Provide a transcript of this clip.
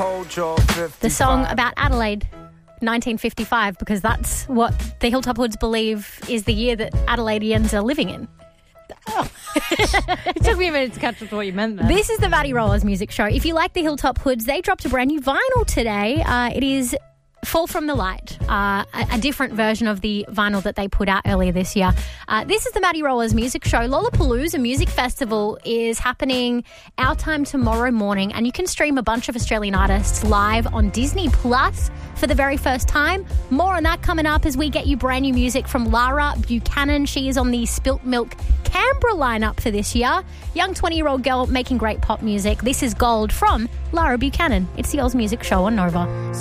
The song about Adelaide, 1955, because that's what the Hilltop Hoods believe is the year that Adelaideans are living in. It took me a minute to catch up to what you meant there. This is the Maddie Rollers music show. If you like the Hilltop Hoods, they dropped a brand new vinyl today. It is Fall From the Light, a different version of the vinyl that they put out earlier this year. This is the Maddie Rollers music show. Lollapalooza Music Festival is happening our time tomorrow morning, and you can stream a bunch of Australian artists live on Disney Plus for the very first time. More on that coming up as we get you brand new music from Lara Buchanan. She is on the Spilt Milk Canberra lineup for this year. Young 20-year-old girl making great pop music. This is Gold from Lara Buchanan. It's the Oz Music Show on Nova.